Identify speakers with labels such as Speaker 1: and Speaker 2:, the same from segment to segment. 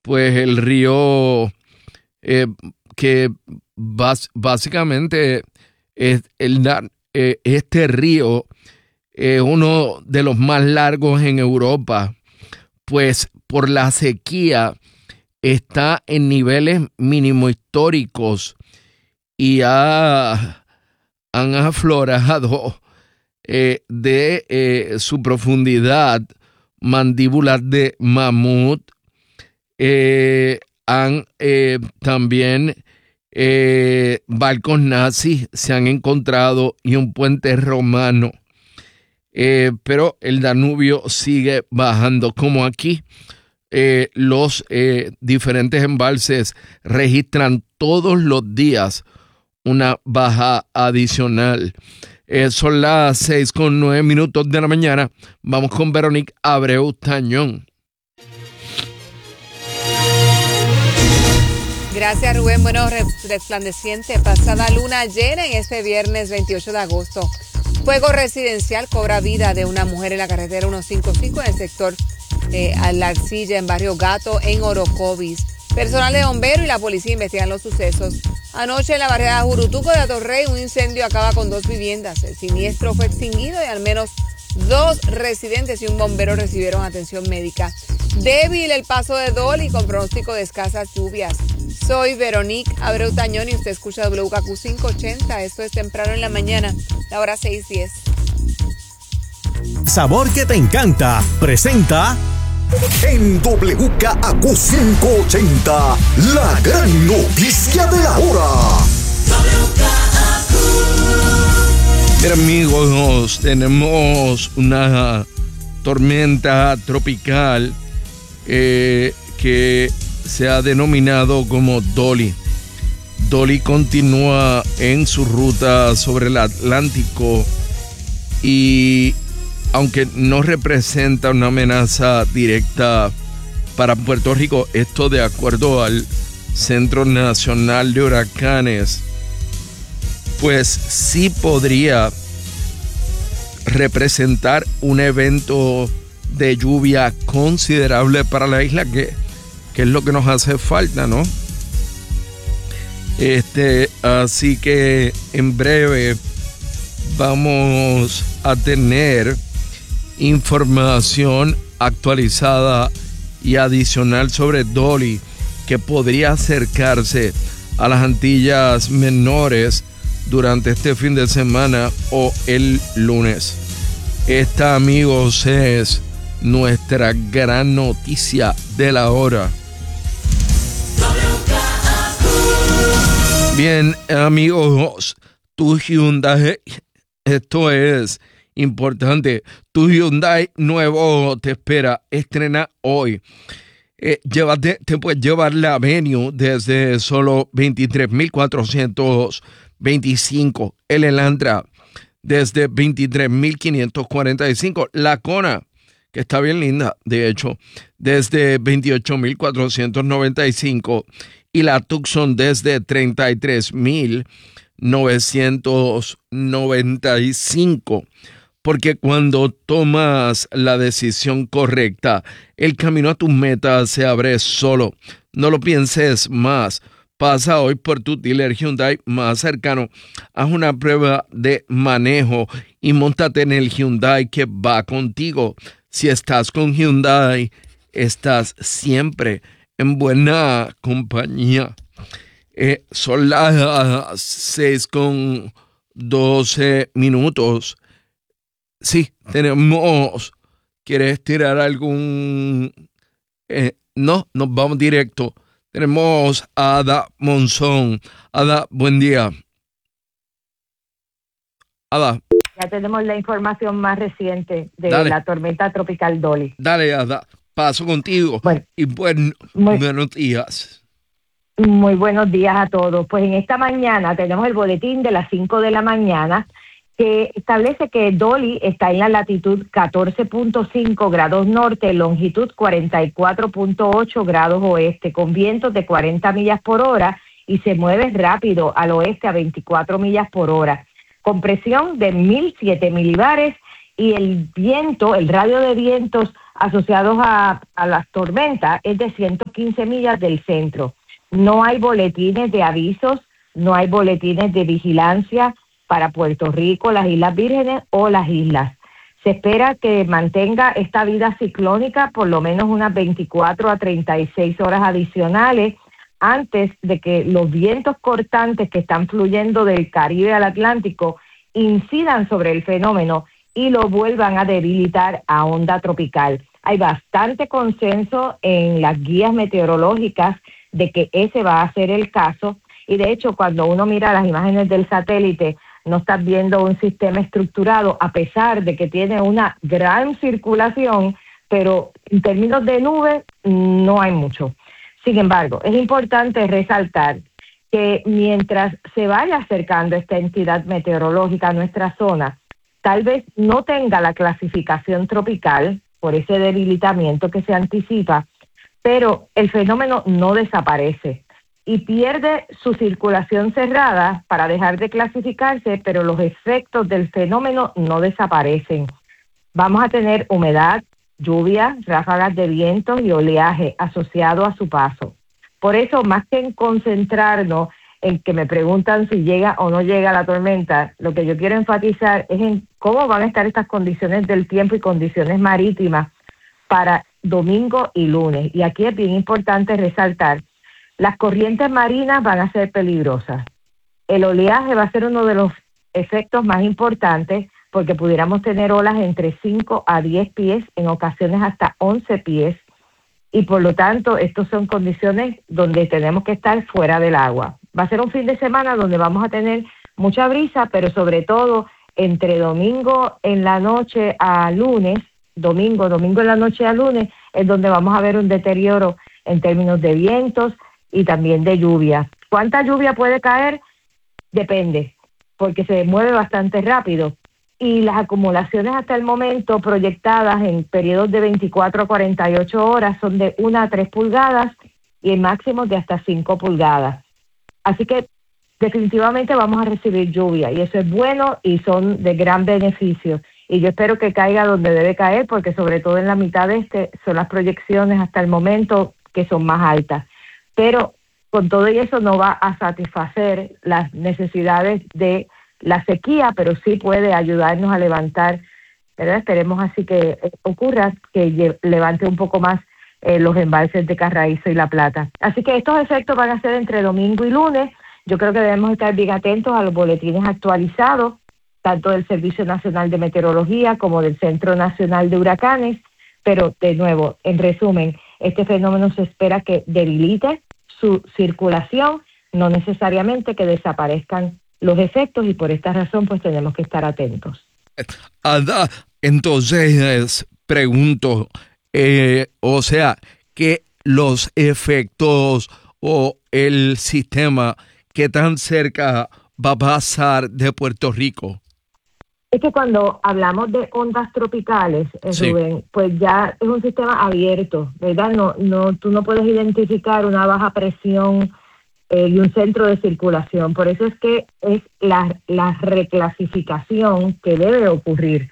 Speaker 1: pues el río que básicamente este río es uno de los más largos en Europa, pues por la sequía está en niveles mínimo históricos y han aflorado de su profundidad mandíbulas de mamut. También barcos nazis se han encontrado y un puente romano. Pero el Danubio sigue bajando, como aquí los diferentes embalses registran todos los días una baja adicional. Son las 6:09 de la mañana. Vamos con Verónica Abreu Tañón.
Speaker 2: Gracias, Rubén. Bueno, resplandeciente pasada luna llena en este viernes 28 de agosto. Fuego residencial cobra vida de una mujer en la carretera 155 en el sector La Arcilla, en Barrio Gato, en Orocovis. Personal de bomberos y la policía investigan los sucesos. Anoche en la barriada Jurutuco de Atorrey, un incendio acaba con 2 viviendas. El siniestro fue extinguido y al menos 2 residentes y un bombero recibieron atención médica. Débil el paso de Dolly con pronóstico de escasas lluvias. Soy Verónica Abreu Tañón y usted escucha WKQ 580. Esto es temprano en la mañana, la hora 6:10.
Speaker 3: Sabor que te encanta. Presenta
Speaker 4: en WKQ 580, la gran noticia de la hora.
Speaker 1: Bien, amigos, tenemos una tormenta tropical que se ha denominado como Dolly. Dolly continúa en su ruta sobre el Atlántico y aunque no representa una amenaza directa para Puerto Rico, esto de acuerdo al Centro Nacional de Huracanes, pues sí podría representar un evento de lluvia considerable para la isla, que es lo que nos hace falta, ¿no? Así que en breve vamos a tener información actualizada y adicional sobre Dolly, que podría acercarse a las Antillas Menores durante este fin de semana o el lunes. Esta, amigos, es nuestra gran noticia de la hora. Bien, amigos, tu Hyundai, esto es importante, tu Hyundai nuevo te espera, estrena hoy. Te puedes llevar la Venue desde solo $23,425, el Elantra desde $23,545, la Kona, que está bien linda, de hecho, desde $28,495 y la Tucson desde $33,995. Porque cuando tomas la decisión correcta, el camino a tus metas se abre solo. No lo pienses más. Pasa hoy por tu dealer Hyundai más cercano. Haz una prueba de manejo y móntate en el Hyundai que va contigo. Si estás con Hyundai, estás siempre en buena compañía. Son las 6:12. Sí, tenemos. ¿Quieres tirar algún? No, nos vamos directo. Tenemos a Ada Monzón. Ada, buen día. Ada.
Speaker 5: Ya tenemos la información más reciente de la tormenta tropical Dolly.
Speaker 1: Dale, Ada, paso contigo.
Speaker 5: Bueno,
Speaker 1: y buenos días.
Speaker 5: Muy buenos días a todos. Pues en esta mañana tenemos el boletín de las 5 de la mañana que establece que Dolly está en la latitud 14.5 grados norte, longitud 44.8 grados oeste, con vientos de 40 millas por hora y se mueve rápido al oeste a 24 millas por hora, con presión de 1007 milibares y el viento, el radio de vientos asociados a las tormentas es de 115 millas del centro. No hay boletines de avisos, no hay boletines de vigilancia para Puerto Rico, las Islas Vírgenes o las islas. Se espera que mantenga esta vida ciclónica por lo menos unas 24 a 36 horas adicionales antes de que los vientos cortantes que están fluyendo del Caribe al Atlántico incidan sobre el fenómeno y lo vuelvan a debilitar a onda tropical. Hay bastante consenso en las guías meteorológicas de que ese va a ser el caso, y de hecho cuando uno mira las imágenes del satélite no estás viendo un sistema estructurado a pesar de que tiene una gran circulación, pero en términos de nubes no hay mucho. Sin embargo, es importante resaltar que mientras se vaya acercando esta entidad meteorológica a nuestra zona, tal vez no tenga la clasificación tropical por ese debilitamiento que se anticipa, pero el fenómeno no desaparece y pierde su circulación cerrada para dejar de clasificarse, pero los efectos del fenómeno no desaparecen. Vamos a tener humedad, lluvia, ráfagas de viento y oleaje asociado a su paso. Por eso, más que en concentrarnos en que me preguntan si llega o no llega la tormenta, lo que yo quiero enfatizar es en cómo van a estar estas condiciones del tiempo y condiciones marítimas para domingo y lunes. Y aquí es bien importante resaltar, las corrientes marinas van a ser peligrosas. El oleaje va a ser uno de los efectos más importantes porque pudiéramos tener olas entre 5 a 10 pies, en ocasiones hasta 11 pies, y por lo tanto, estas son condiciones donde tenemos que estar fuera del agua. Va a ser un fin de semana donde vamos a tener mucha brisa, pero sobre todo entre domingo en la noche a lunes, domingo en la noche a lunes, es donde vamos a ver un deterioro en términos de vientos y también de lluvia. ¿Cuánta lluvia puede caer? Depende, porque se mueve bastante rápido. Y las acumulaciones hasta el momento proyectadas en periodos de 24 a 48 horas son de 1 a 3 pulgadas y en máximos de hasta 5 pulgadas. Así que definitivamente vamos a recibir lluvia y eso es bueno y son de gran beneficio. Y yo espero que caiga donde debe caer porque sobre todo en la mitad son las proyecciones hasta el momento que son más altas. Pero con todo eso no va a satisfacer las necesidades de la sequía, pero sí puede ayudarnos a levantar, ¿verdad? Esperemos así que ocurra, que levante un poco más los embalses de Carraízo y La Plata. Así que estos efectos van a ser entre domingo y lunes. Yo creo que debemos estar bien atentos a los boletines actualizados, tanto del Servicio Nacional de Meteorología como del Centro Nacional de Huracanes, pero de nuevo, en resumen, este fenómeno se espera que debilite su circulación, no necesariamente que desaparezcan los efectos, y por esta razón pues tenemos que estar atentos.
Speaker 1: Ada, entonces pregunto, o sea, que los efectos o el sistema, ¿qué tan cerca va a pasar de Puerto Rico?
Speaker 5: Es que cuando hablamos de ondas tropicales,
Speaker 1: sí,
Speaker 5: Rubén, pues ya es un sistema abierto, ¿verdad? Tú no puedes identificar una baja presión y un centro de circulación. Por eso es que es la reclasificación que debe ocurrir.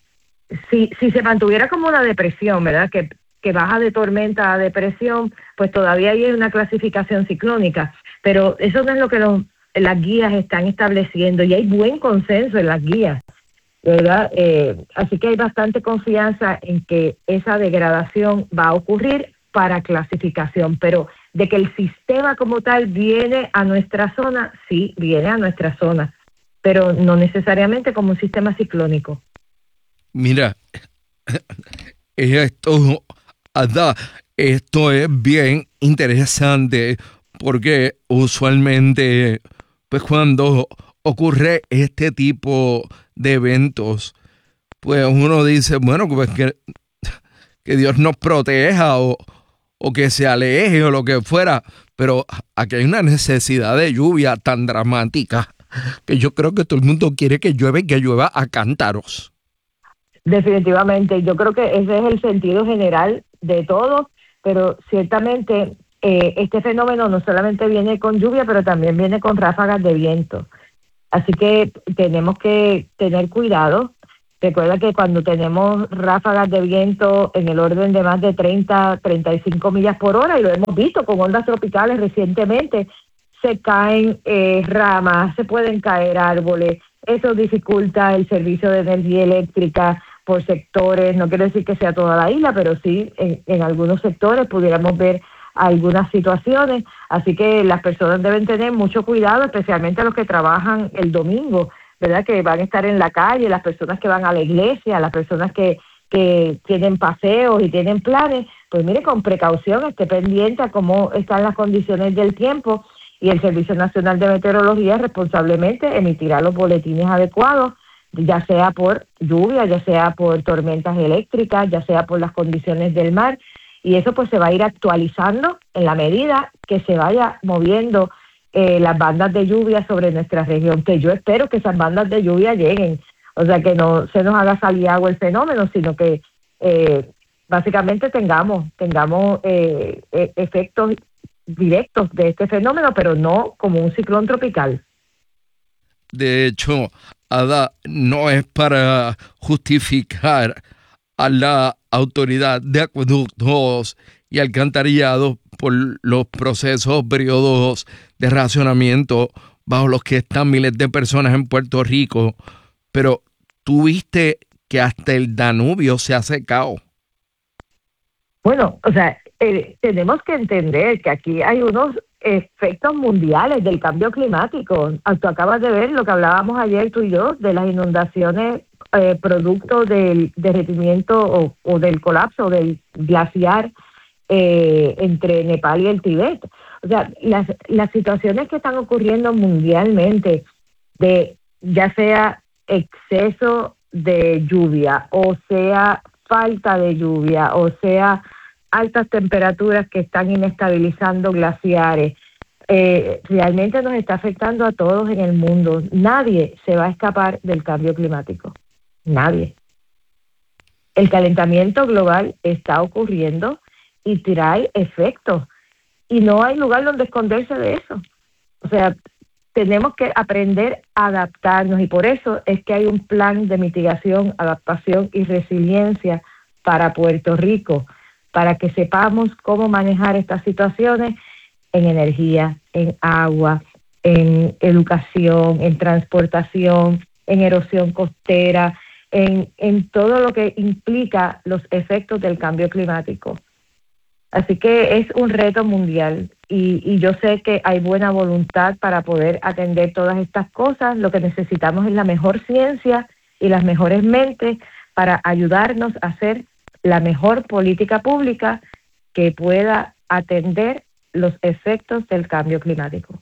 Speaker 5: Si se mantuviera como una depresión, ¿verdad? Que baja de tormenta a depresión, pues todavía hay una clasificación ciclónica. Pero eso no es lo que las guías están estableciendo, y hay buen consenso en las guías, ¿verdad? Así que hay bastante confianza en que esa degradación va a ocurrir para clasificación, pero de que el sistema como tal viene a nuestra zona, sí, viene a nuestra zona, pero no necesariamente como un sistema ciclónico.
Speaker 1: Mira, Ada, esto es bien interesante porque usualmente, pues cuando ocurre este tipo de eventos, pues uno dice, bueno, pues que Dios nos proteja o que se aleje o lo que fuera, pero aquí hay una necesidad de lluvia tan dramática que yo creo que todo el mundo quiere que llueva y que llueva a cántaros.
Speaker 5: Definitivamente, yo creo que ese es el sentido general de todos, pero ciertamente este fenómeno no solamente viene con lluvia, pero también viene con ráfagas de viento. Así que tenemos que tener cuidado. Recuerda que cuando tenemos ráfagas de viento en el orden de más de 30, 35 millas por hora, y lo hemos visto con ondas tropicales recientemente, se caen ramas, se pueden caer árboles, eso dificulta el servicio de energía eléctrica por sectores, no quiero decir que sea toda la isla, pero sí en algunos sectores pudiéramos ver algunas situaciones, así que las personas deben tener mucho cuidado, especialmente los que trabajan el domingo, ¿verdad? Que van a estar en la calle, las personas que van a la iglesia, las personas que tienen paseos y tienen planes, pues mire, con precaución, esté pendiente a cómo están las condiciones del tiempo, y el Servicio Nacional de Meteorología responsablemente emitirá los boletines adecuados, ya sea por lluvia, ya sea por tormentas eléctricas, ya sea por las condiciones del mar, y eso pues se va a ir actualizando en la medida que se vaya moviendo las bandas de lluvia sobre nuestra región, que yo espero que esas bandas de lluvia lleguen, o sea, que no se nos haga salir agua el fenómeno, sino que básicamente tengamos efectos directos de este fenómeno, pero no como un ciclón tropical.
Speaker 1: De hecho, Ada, no es para justificar a la autoridad de acueductos y alcantarillado por los periodos de racionamiento bajo los que están miles de personas en Puerto Rico, pero tú viste que hasta el Danubio se ha secado.
Speaker 5: Bueno, o sea, tenemos que entender que aquí hay unos efectos mundiales del cambio climático. Tú acabas de ver lo que hablábamos ayer tú y yo de las inundaciones producto del derretimiento o del colapso del glaciar entre Nepal y el Tíbet. O sea, las situaciones que están ocurriendo mundialmente, de ya sea exceso de lluvia, o sea falta de lluvia, o sea altas temperaturas que están inestabilizando glaciares, realmente nos está afectando a todos en el mundo. Nadie se va a escapar del cambio climático. Nadie. El calentamiento global está ocurriendo y trae efectos. Y no hay lugar donde esconderse de eso. O sea, tenemos que aprender a adaptarnos, y por eso es que hay un plan de mitigación, adaptación y resiliencia para Puerto Rico, para que sepamos cómo manejar estas situaciones en energía, en agua, en educación, en transportación, en erosión costera, en todo lo que implica los efectos del cambio climático. Así que es un reto mundial y yo sé que hay buena voluntad para poder atender todas estas cosas. Lo que necesitamos es la mejor ciencia y las mejores mentes para ayudarnos a hacer la mejor política pública que pueda atender los efectos del cambio climático.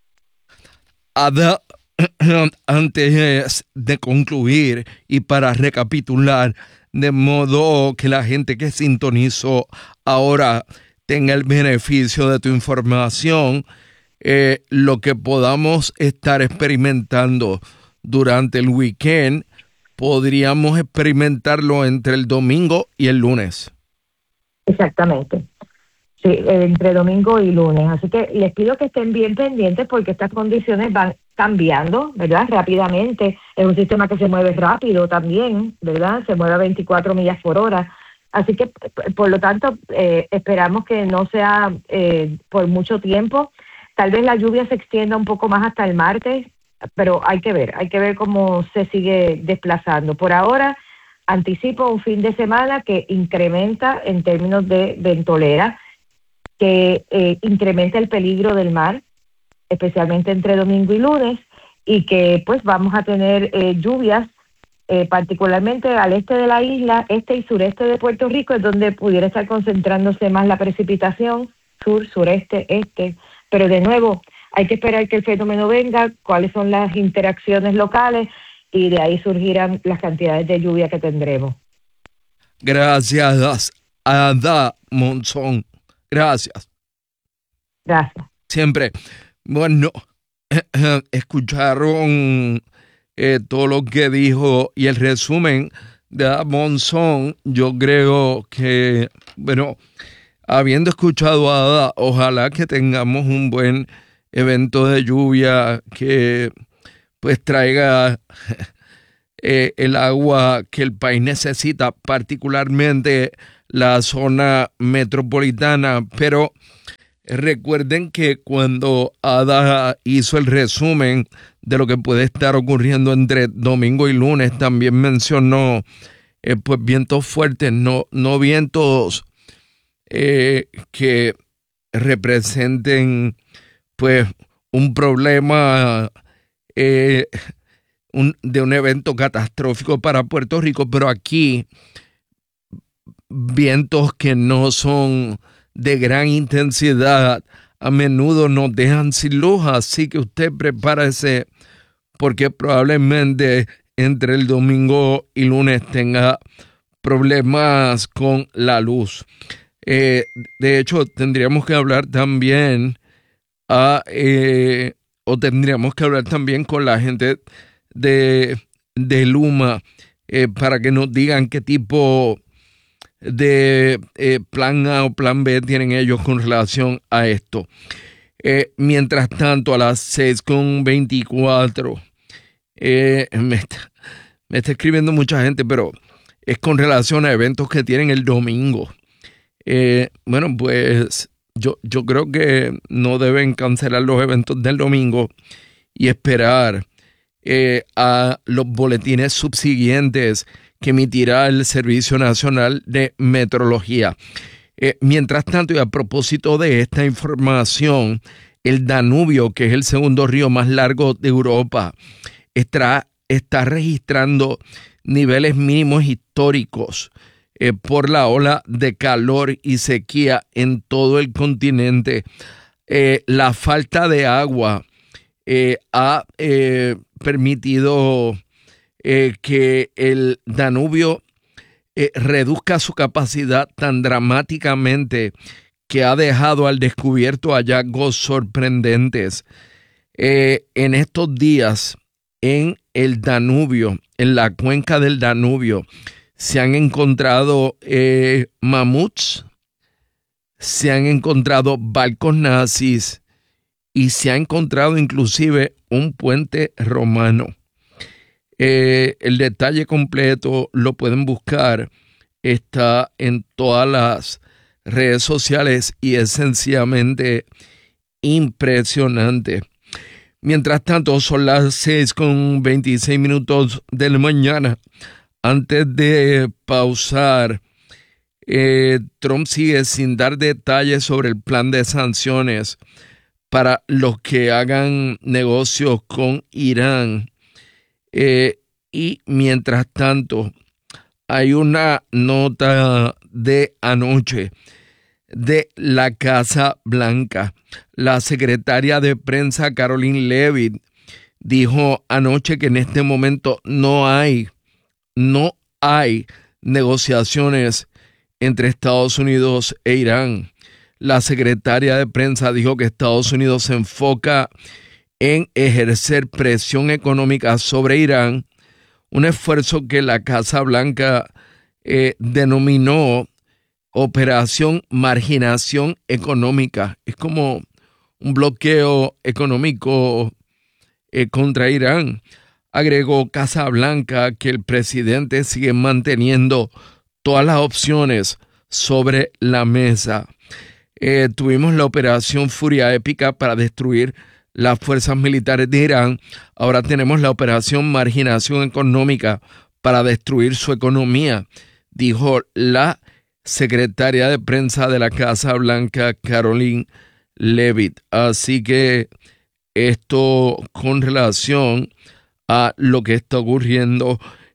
Speaker 1: Ada, antes de concluir y para recapitular, de modo que la gente que sintonizó ahora tenga el beneficio de tu información, lo que podamos estar experimentando durante el weekend, podríamos experimentarlo entre el domingo y el lunes.
Speaker 5: Exactamente. Sí, entre domingo y lunes. Así que les pido que estén bien pendientes porque estas condiciones van cambiando, ¿verdad? Rápidamente. Es un sistema que se mueve rápido también, ¿verdad? Se mueve a 24 millas por hora. Así que, por lo tanto, esperamos que no sea por mucho tiempo. Tal vez la lluvia se extienda un poco más hasta el martes, pero hay que ver cómo se sigue desplazando. Por ahora, anticipo un fin de semana que incrementa en términos de ventolera, que incrementa el peligro del mar, especialmente entre domingo y lunes, y que pues vamos a tener lluvias, particularmente al este de la isla, este y sureste de Puerto Rico, es donde pudiera estar concentrándose más la precipitación, sur, sureste, este, pero de nuevo hay que esperar que el fenómeno venga, cuáles son las interacciones locales, y de ahí surgirán las cantidades de lluvia que tendremos.
Speaker 1: Gracias, Ada Monzón. Gracias.
Speaker 5: Gracias.
Speaker 1: Siempre. Bueno, escucharon todo lo que dijo y el resumen de Ada Monzón. Yo creo que, bueno, habiendo escuchado a Ada, ojalá que tengamos un buen evento de lluvia que pues traiga el agua que el país necesita, particularmente la zona metropolitana. Pero recuerden que cuando Ada hizo el resumen de lo que puede estar ocurriendo entre domingo y lunes, también mencionó pues vientos fuertes, no vientos que representen pues un problema de un evento catastrófico para Puerto Rico, pero aquí vientos que no son de gran intensidad a menudo nos dejan sin luz, así que usted prepárese porque probablemente entre el domingo y lunes tenga problemas con la luz. De hecho, tendríamos que hablar también con la gente de Luma para que nos digan qué tipo de plan A o plan B tienen ellos con relación a esto. Mientras tanto, a las 6:24 me está escribiendo mucha gente, pero es con relación a eventos que tienen el domingo. Bueno, pues yo creo que no deben cancelar los eventos del domingo y esperar a los boletines subsiguientes que emitirá el Servicio Nacional de Meteorología. Mientras tanto, y a propósito de esta información, el Danubio, que es el segundo río más largo de Europa, está registrando niveles mínimos históricos por la ola de calor y sequía en todo el continente. La falta de agua ha permitido que el Danubio reduzca su capacidad tan dramáticamente que ha dejado al descubierto hallazgos sorprendentes. En estos días, en el Danubio, en la cuenca del Danubio, se han encontrado mamuts, se han encontrado barcos nazis y se ha encontrado inclusive un puente romano. El detalle completo lo pueden buscar, está en todas las redes sociales y es sencillamente impresionante. Mientras tanto, son las 6:26 de la mañana. Antes de pausar, Trump sigue sin dar detalles sobre el plan de sanciones para los que hagan negocios con Irán. Y mientras tanto, hay una nota de anoche de la Casa Blanca. La secretaria de prensa Karoline Leavitt dijo anoche que en este momento no hay negociaciones entre Estados Unidos e Irán. La secretaria de prensa dijo que Estados Unidos se enfoca en ejercer presión económica sobre Irán, un esfuerzo que la Casa Blanca denominó Operación Marginación Económica. Es como un bloqueo económico contra Irán. Agregó Casa Blanca que el presidente sigue manteniendo todas las opciones sobre la mesa. Tuvimos la operación Furia Épica para destruir las fuerzas militares de Irán. Ahora tenemos la operación Marginación Económica para destruir su economía, dijo la secretaria de prensa de la Casa Blanca, Karoline Leavitt. Así que esto con relación a lo que está ocurriendo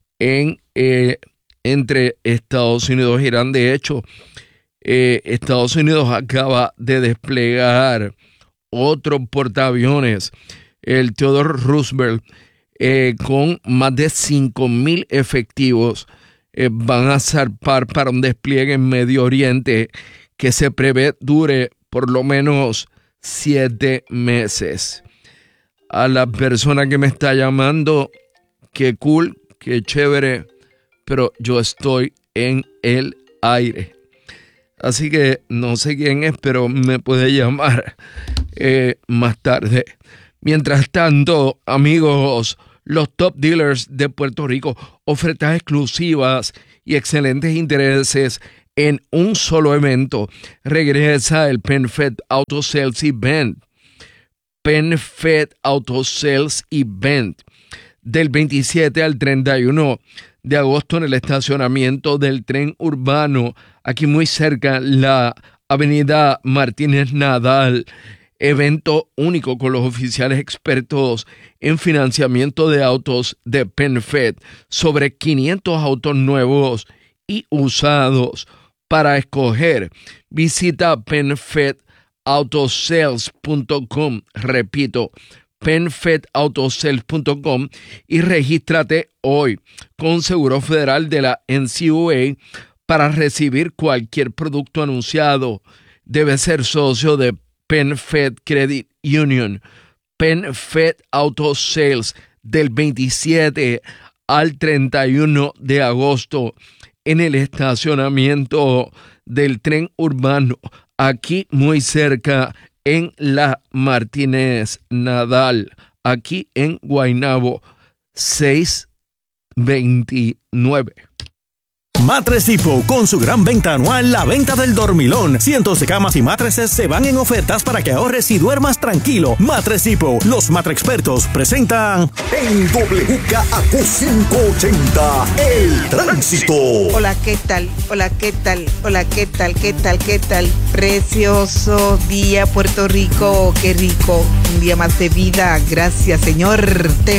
Speaker 1: entre Estados Unidos e Irán. De hecho, Estados Unidos acaba de desplegar otro portaaviones, el Theodore Roosevelt, con más de 5,000 efectivos. Van a zarpar para un despliegue en Medio Oriente que se prevé dure por lo menos 7 meses. A la persona que me está llamando, qué cool, qué chévere, pero yo estoy en el aire. Así que no sé quién es, pero me puede llamar más tarde. Mientras tanto, amigos, los top dealers de Puerto Rico, ofertas exclusivas y excelentes intereses en un solo evento. Regresa el PenFed Auto Sales Event. PenFed Auto Sales Event del 27 al 31 de agosto en el estacionamiento del tren urbano, aquí muy cerca, la avenida Martínez Nadal. Evento único con los oficiales expertos en financiamiento de autos de PenFed. Sobre 500 autos nuevos y usados para escoger. Visita PenFedAutosales.com. Repito, PenFedAutosales.com y regístrate hoy con Seguro Federal de la NCUA para recibir cualquier producto anunciado. Debe ser socio de PenFed Credit Union. PenFed Auto Sales del 27 al 31 de agosto en el estacionamiento del tren urbano, aquí muy cerca en la Martínez Nadal, aquí en Guaynabo, 629.
Speaker 3: Matres Depot, con su gran venta anual, la venta del dormilón. Cientos de camas y matrices se van en ofertas para que ahorres y duermas tranquilo. Matres Depot, los Expertos presentan
Speaker 4: En WKAQ 580, el tránsito.
Speaker 6: Hola, ¿qué tal? Hola, ¿qué tal? Hola, ¿qué tal? ¿Qué tal? ¿Qué tal? Precioso día, Puerto Rico. Qué rico. Un día más de vida. Gracias, Señor.